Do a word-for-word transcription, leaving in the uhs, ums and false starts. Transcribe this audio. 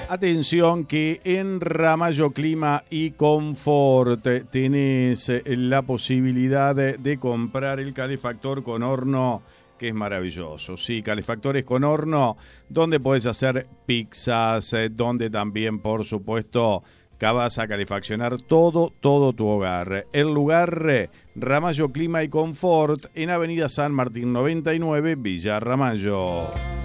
Atención que en Ramallo Clima y Confort tenés la posibilidad de, de comprar el calefactor con horno, que es maravilloso. Sí, calefactores con horno, donde podés hacer pizzas, donde también, por supuesto, vas a calefaccionar todo, todo tu hogar. El lugar, Ramallo Clima y Confort, en Avenida San Martín noventa y nueve, Villa Ramallo.